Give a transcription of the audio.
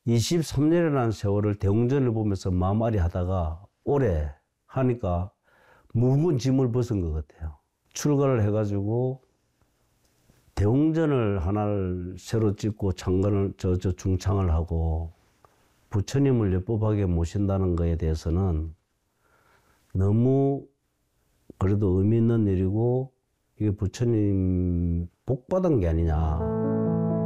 23년이라는 세월을 대웅전을 보면서 마음앓이 하다가 올해 하니까 무거운 짐을 벗은 것 같아요. 출가를 해가지고 대웅전을 하나를 새로 짓고 창건을, 중창을 하고 부처님을 엽법하게 모신다는 것에 대해서는 너무 그래도 의미 있는 일이고 이게 부처님 복 받은 게 아니냐.